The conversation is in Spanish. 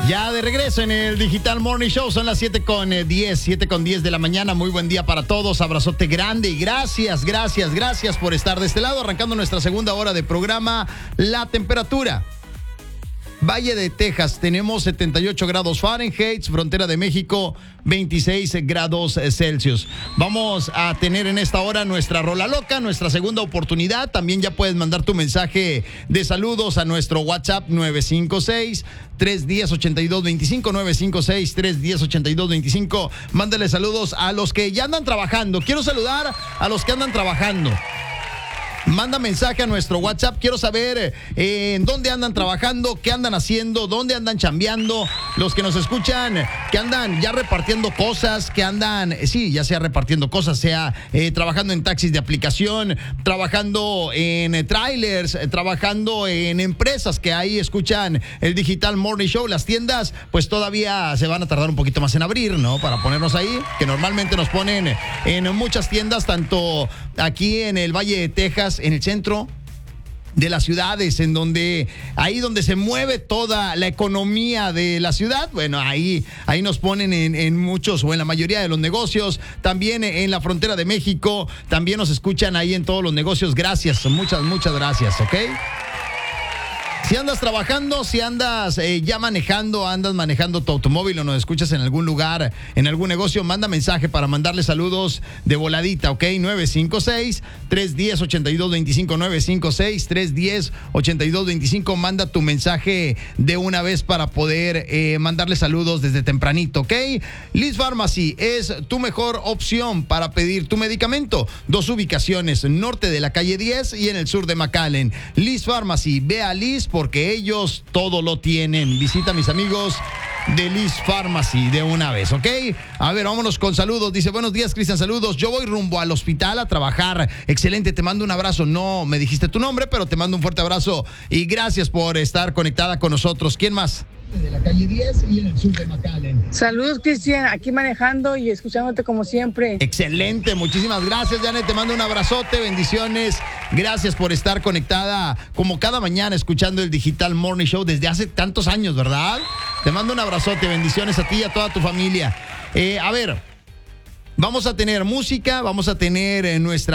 Ya de regreso en el Digital Morning Show, son las 7:10 de la mañana. Muy buen día para todos, abrazote grande y gracias por estar de este lado, arrancando nuestra segunda hora de programa. La temperatura: Valle de Texas, tenemos 78 grados Fahrenheit, frontera de México, 26 grados Celsius. Vamos a tener en esta hora nuestra rola loca, nuestra segunda oportunidad. También ya puedes mandar tu mensaje de saludos a nuestro WhatsApp 956-310-8225, 956-310-8225. Mándale saludos a los que ya andan trabajando. Quiero saludar a los que andan trabajando. Manda mensaje a nuestro WhatsApp. Quiero saber en dónde andan trabajando, qué andan haciendo, dónde andan chambeando. Los que nos escuchan, que andan ya repartiendo cosas, que andan, sí, ya sea repartiendo cosas, sea trabajando en taxis de aplicación, trabajando en trailers, trabajando en empresas que ahí escuchan el Digital Morning Show. Las tiendas, pues todavía se van a tardar un poquito más en abrir, ¿no? Para ponernos ahí, que normalmente nos ponen en muchas tiendas, tanto aquí en el Valle de Texas, en el centro de las ciudades, en donde ahí donde se mueve toda la economía de la ciudad. Bueno, ahí nos ponen en muchos o en la mayoría de los negocios. También en la frontera de México, también nos escuchan ahí en todos los negocios. Gracias, muchas gracias, ¿ok? Si andas trabajando, si andas ya andas manejando tu automóvil o nos escuchas en algún lugar, en algún negocio, manda mensaje para mandarle saludos de voladita, ¿ok? 956-310-8225, 956-310-8225. Manda tu mensaje de una vez para poder mandarle saludos desde tempranito, ¿ok? Liz Pharmacy es tu mejor opción para pedir tu medicamento. 2 ubicaciones, norte de la calle 10 y en el sur de McAllen. Liz Pharmacy, ve a Liz porque ellos todo lo tienen. Visita a mis amigos de Liz Pharmacy de una vez, ¿ok? A ver, vámonos con saludos. Dice, buenos días, Cristian, saludos. Yo voy rumbo al hospital a trabajar. Excelente, te mando un abrazo. No me dijiste tu nombre, pero te mando un fuerte abrazo y gracias por estar conectada con nosotros. ¿Quién más? De la calle 10 y en el sur de McAllen. Saludos, Cristian, aquí manejando y escuchándote como siempre. Excelente, muchísimas gracias, Janet, te mando un abrazote, bendiciones, gracias por estar conectada como cada mañana escuchando el Digital Morning Show desde hace tantos años, ¿verdad? Te mando un abrazote, bendiciones a ti y a toda tu familia. A ver, vamos a tener música, vamos a tener nuestra